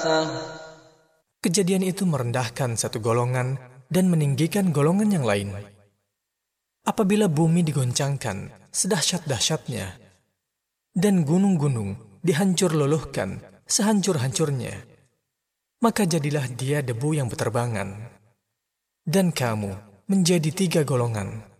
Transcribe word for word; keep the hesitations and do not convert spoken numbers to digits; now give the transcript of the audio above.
Kejadian itu merendahkan satu golongan dan meninggikan golongan yang lain. Apabila bumi digoncangkan sedahsyat-dahsyatnya dan gunung-gunung dihancur luluhkan sehancur-hancurnya, maka jadilah dia debu yang berterbangan. Dan kamu menjadi tiga golongan.